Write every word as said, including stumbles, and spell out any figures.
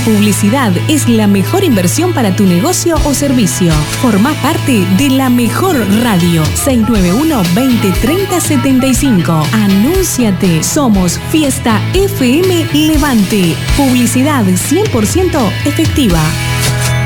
publicidad es la mejor inversión para tu negocio o servicio. Formá parte de la mejor radio. seis nueve uno, veinte, treinta, setenta y cinco. Anúnciate. Somos Fiesta F M Levante. Publicidad cien por ciento efectiva.